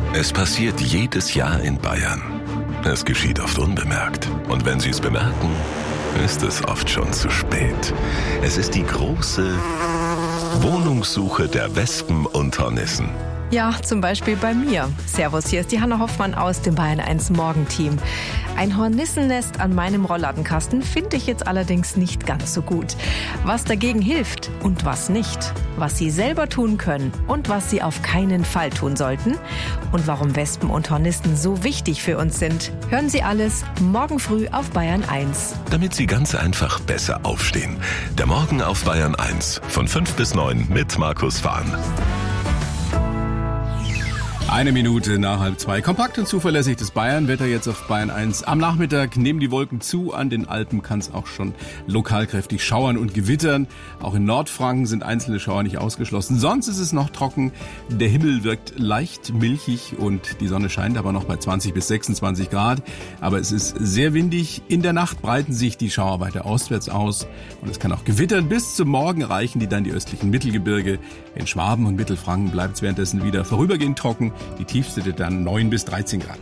Es passiert jedes Jahr in Bayern. Es geschieht oft unbemerkt. Und wenn Sie es bemerken, ist es oft schon zu spät. Es ist die große Wohnungssuche der Wespen und Hornissen. Ja, zum Beispiel bei mir. Servus, hier ist die Hanna Hoffmann aus dem Bayern 1 Morgenteam. Ein Hornissennest an meinem Rollladenkasten finde ich jetzt allerdings nicht ganz so gut. Was dagegen hilft und was nicht. Was Sie selber tun können und was Sie auf keinen Fall tun sollten. Und warum Wespen und Hornissen so wichtig für uns sind. Hören Sie alles morgen früh auf Bayern 1. Damit Sie ganz einfach besser aufstehen. Der Morgen auf Bayern 1 von 5 bis 9 mit Markus Fahn. 1 Minute nach 1:30. Kompakt und zuverlässig das Bayern-Wetter jetzt auf Bayern 1. Am Nachmittag nehmen die Wolken zu. An den Alpen kann es auch schon lokal kräftig schauern und gewittern. Auch in Nordfranken sind einzelne Schauer nicht ausgeschlossen. Sonst ist es noch trocken. Der Himmel wirkt leicht milchig und die Sonne scheint aber noch bei 20 bis 26 Grad. Aber es ist sehr windig. In der Nacht breiten sich die Schauer weiter ostwärts aus. Und es kann auch gewittern. Bis zum Morgen erreichen die dann die östlichen Mittelgebirge. In Schwaben und Mittelfranken bleibt es währenddessen wieder vorübergehend trocken. Die tiefste dann 9 bis 13 Grad.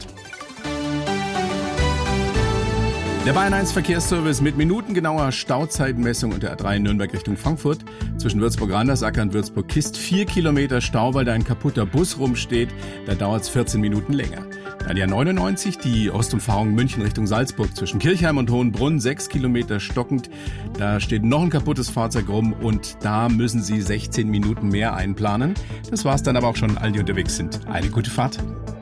Der Bayern 1 Verkehrsservice mit minutengenauer Stauzeitenmessung unter A3 Nürnberg Richtung Frankfurt. Zwischen Würzburg-Randersacker und Würzburg-Kist 4 Kilometer Stau, weil da ein kaputter Bus rumsteht. Da dauert es 14 Minuten länger. Dann die A99, die Ostumfahrung München Richtung Salzburg. Zwischen Kirchheim und Hohenbrunn 6 Kilometer stockend. Da steht noch ein kaputtes Fahrzeug rum und da müssen Sie 16 Minuten mehr einplanen. Das war's dann aber auch schon allen, die unterwegs sind. Eine gute Fahrt.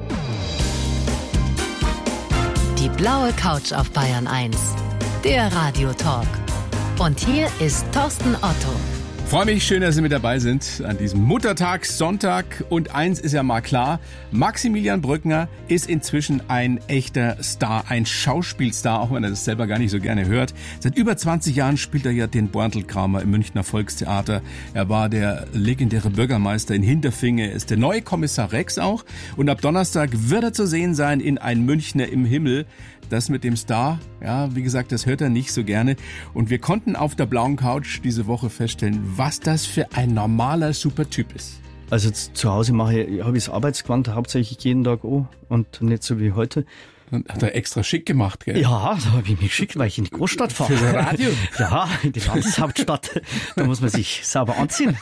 Die blaue Couch auf Bayern 1. Der Radiotalk. Und hier ist Thorsten Otto. Freue mich, schön, dass Sie mit dabei sind an diesem Muttertag, Sonntag. Und eins ist ja mal klar, Maximilian Brückner ist inzwischen ein echter Star, ein Schauspielstar, auch wenn er das selber gar nicht so gerne hört. Seit über 20 Jahren spielt er ja den Borntelkramer im Münchner Volkstheater. Er war der legendäre Bürgermeister in Hinterfingen, er ist der neue Kommissar Rex auch. Und ab Donnerstag wird er zu sehen sein in Ein Münchner im Himmel. Das mit dem Star, ja, wie gesagt, das hört er nicht so gerne. Und wir konnten auf der blauen Couch diese Woche feststellen, was das für ein normaler Supertyp ist. Also zu Hause habe ich das Arbeitsgewand hauptsächlich jeden Tag an und nicht so wie heute. Und hat er extra schick gemacht, gell? Ja, da habe ich mich geschickt, weil ich in die Großstadt fahre. Für das Radio? Ja, in die Landeshauptstadt. Da muss man sich sauber anziehen.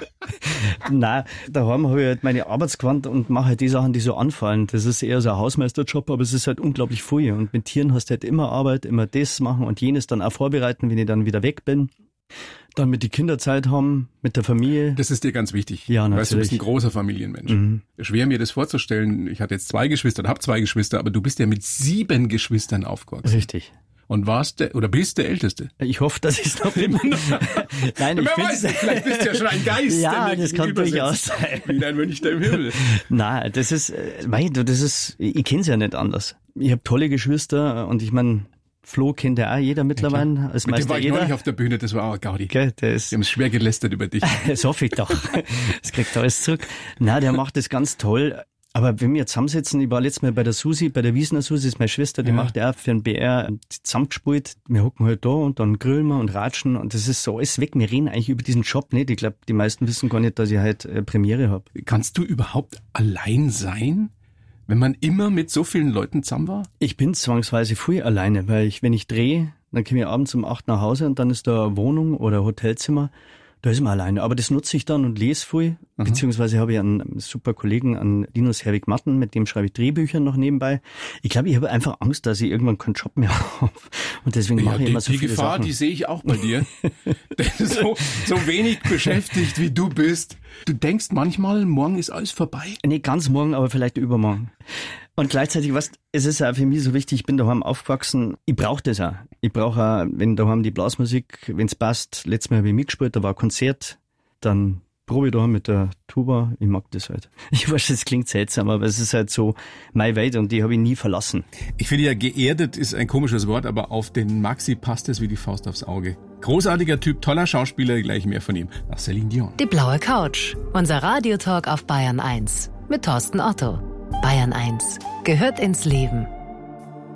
Nein, daheim habe ich halt meine Arbeitsgewand und mache halt die Sachen, die so anfallen. Das ist eher so ein Hausmeisterjob, aber es ist halt unglaublich viel. Und mit Tieren hast du halt immer Arbeit, immer das machen und jenes dann auch vorbereiten, wenn ich dann wieder weg bin. Dann mit die Kinderzeit haben, mit der Familie. Das ist dir ganz wichtig. Ja, natürlich. Weißt du, bist ein großer Familienmensch. Schwer mir das vorzustellen. Ich hatte jetzt 2 Geschwister und habe 2 Geschwister, aber du bist ja mit 7 Geschwistern aufgewachsen. Richtig. Und bist der Älteste? Ich hoffe, dass ich es noch bin. Nein, ich weiß nicht, vielleicht bist du ja schon ein Geist. Ja, das kann durchaus sein. Wie ein Münchner im Himmel. Nein, das ist, ich kenne es ja nicht anders. Ich habe tolle Geschwister und ich meine, Flo kennt ja auch jeder mittlerweile. Ja, als mit Meister dem war ich jeder. neulich auf der Bühne, das war auch Gaudi. Okay, Die haben es schwer gelästert über dich. Das hoffe ich doch. Das kriegt er alles zurück. Nein, der macht das ganz toll. Aber wenn wir zusammensitzen, ich war letztes Mal bei der Susi, bei der Wiesner Susi, ist meine Schwester, die macht ja für den BR zusammengespielt. Wir hocken halt da und dann grillen wir und ratschen und das ist so alles weg. Wir reden eigentlich über diesen Job nicht. Ich glaube, die meisten wissen gar nicht, dass ich halt Premiere habe. Kannst du überhaupt allein sein, wenn man immer mit so vielen Leuten zusammen war? Ich bin zwangsweise viel alleine, weil wenn ich drehe, dann komme ich abends um 8 nach Hause und dann ist da eine Wohnung oder ein Hotelzimmer. Da ist man alleine. Aber das nutze ich dann und lese viel. Beziehungsweise habe ich einen super Kollegen, an Linus Herwig-Matten, mit dem schreibe ich Drehbücher noch nebenbei. Ich glaube, ich habe einfach Angst, dass ich irgendwann keinen Job mehr habe. Und deswegen mache ich immer so viele Die Gefahr, Sachen. die sehe ich auch bei dir. so wenig beschäftigt, wie du bist. Du denkst manchmal, morgen ist alles vorbei. Nicht ganz morgen, aber vielleicht übermorgen. Und gleichzeitig, es ist ja für mich so wichtig, ich bin daheim aufgewachsen, ich brauche das auch. Ich brauche auch, wenn daheim die Blasmusik, wenn es passt, letztes Mal habe ich mitgespielt, da war ein Konzert, dann Probe daheim mit der Tuba, ich mag das halt. Ich weiß, das klingt seltsam, aber es ist halt so meine Welt und die habe ich nie verlassen. Ich finde ja, geerdet ist ein komisches Wort, aber auf den Maxi passt es wie die Faust aufs Auge. Großartiger Typ, toller Schauspieler, gleich mehr von ihm. Nach Celine Dion. Die blaue Couch. Unser Radiotalk auf Bayern 1. Mit Thorsten Otto. Bayern 1 gehört ins Leben.